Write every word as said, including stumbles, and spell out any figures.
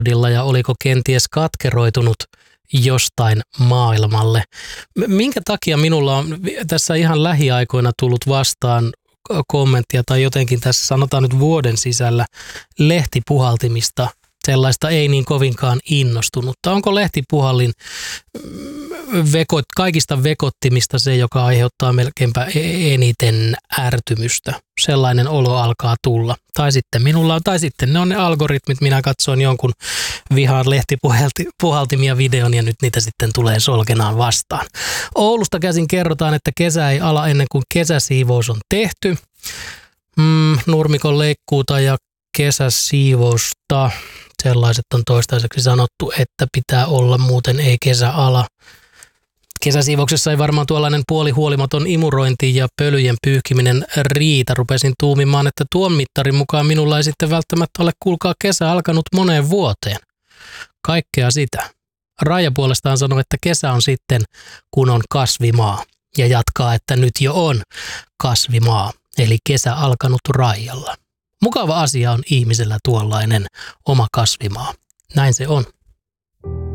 ja oliko kenties katkeroitunut jostain maailmalle. Minkä takia minulla on tässä ihan lähiaikoina tullut vastaan kommenttia tai jotenkin tässä sanotaan nyt vuoden sisällä lehtipuhaltimista, sellaista ei niin kovinkaan innostunutta. Onko lehtipuhallin vekot, kaikista vekottimista se, joka aiheuttaa melkeinpä eniten ärtymystä? Sellainen olo alkaa tulla. Tai sitten minulla on, tai sitten ne on ne algoritmit, minä katsoin jonkun vihaan lehtipuhaltimia videon ja nyt niitä sitten tulee solkenaan vastaan. Oulusta käsin kerrotaan, että kesä ei ala ennen kuin kesäsiivous on tehty. Mm, nurmikon leikkuuta ja kesäsiivousta. Sellaiset on toistaiseksi sanottu, että pitää olla, muuten ei kesä ala. Kesäsiivouksessa ei varmaan tuollainen puolihuolimaton imurointi ja pölyjen pyyhkiminen riitä. Rupesin tuumimaan, että tuon mittarin mukaan minulla ei sitten välttämättä ole, kuulkaa, kesä alkanut moneen vuoteen. Kaikkea sitä. Raija puolestaan sanoi, että kesä on sitten, kun on kasvimaa. Ja jatkaa, että nyt jo on kasvimaa, eli kesä alkanut Raijalla. Mukava asia on ihmisellä tuollainen oma kasvimaa. Näin se on.